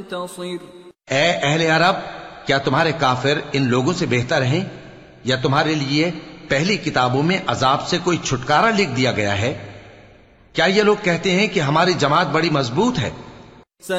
ए अहले अरब, क्या तुम्हारे काफिर इन लोगों से बेहतर हैं? या तुम्हारे लिए पहली किताबों में अजाब से कोई छुटकारा लिख दिया गया है? क्या ये लोग कहते हैं कि हमारी जमात बड़ी मजबूत है?